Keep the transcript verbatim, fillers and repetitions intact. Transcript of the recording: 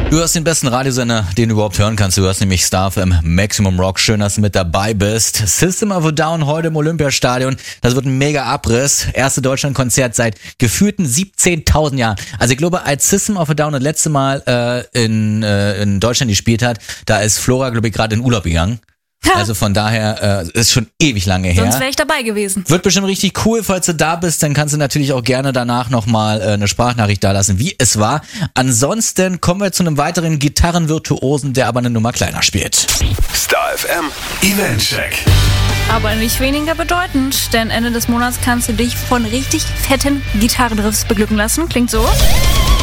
Du hörst den besten Radiosender, den du überhaupt hören kannst. Du hörst nämlich Star F M Maximum Rock. Schön, dass du mit dabei bist. System of a Down heute im Olympiastadion. Das wird ein mega Abriss. Erste Deutschlandkonzert seit gefühlten siebzehntausend Jahren. Also ich glaube, als System of a Down das letzte Mal äh, in, äh, in Deutschland gespielt hat, da ist Flora, glaube ich, gerade in Urlaub gegangen. Also von daher äh, ist schon ewig lange her. Sonst wäre ich dabei gewesen. Wird bestimmt richtig cool, falls du da bist, dann kannst du natürlich auch gerne danach nochmal äh, eine Sprachnachricht da lassen, wie es war. Ansonsten kommen wir zu einem weiteren Gitarrenvirtuosen, der aber eine Nummer kleiner spielt. Star F M Eventcheck. Aber nicht weniger bedeutend, denn Ende des Monats kannst du dich von richtig fetten Gitarrenriffs beglücken lassen. Klingt so.